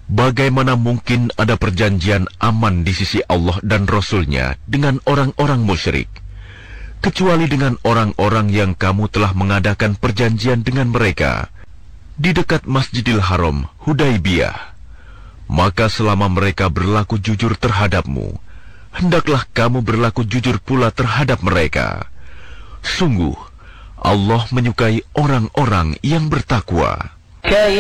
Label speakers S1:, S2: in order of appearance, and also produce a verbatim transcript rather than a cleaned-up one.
S1: Bagaimana mungkin ada perjanjian aman di sisi Allah dan Rasul-Nya dengan orang-orang musyrik, kecuali dengan orang-orang yang kamu telah mengadakan perjanjian dengan mereka di dekat Masjidil Haram, Hudaibiyah. Maka selama mereka berlaku jujur terhadapmu, hendaklah kamu berlaku jujur pula terhadap mereka. Sungguh, Allah menyukai orang-orang yang bertakwa.